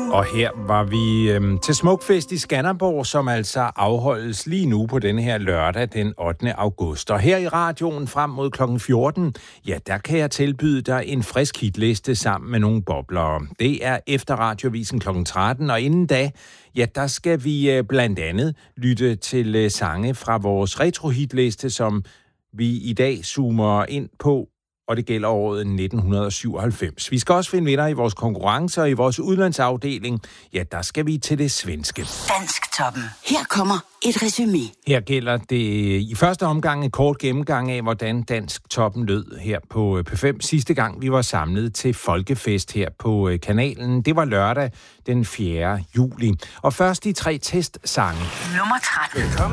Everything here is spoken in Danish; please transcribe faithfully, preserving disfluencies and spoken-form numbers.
Og her var vi øhm, til Smukfest i Skanderborg, som altså afholdes lige nu på denne her lørdag den ottende august. Og her i radioen frem mod klokken fjorten, ja, der kan jeg tilbyde dig en frisk hitliste sammen med nogle boblere. Det er efter radiovisen klokken tretten, og inden da, ja, der skal vi øh, blandt andet lytte til øh, sange fra vores retro-hitliste, som vi i dag zoomer ind på, og det gælder året nitten syvoghalvfems. Vi skal også finde vinder i vores konkurrencer, og i vores udlandsafdeling, ja, der skal vi til det svenske. Dansktoppen. Her kommer et resumé. Her gælder det i første omgang en kort gennemgang af, hvordan Dansktoppen lød her på P fem. Sidste gang vi var samlet til folkefest her på kanalen, det var lørdag den fjerde juli. Og først de tre testsange. Nummer tretten.